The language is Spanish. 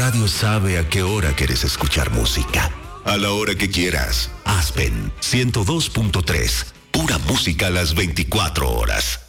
radio sabe a qué hora quieres escuchar música. A la hora que quieras. Aspen 102.3. Pura música a las 24 horas.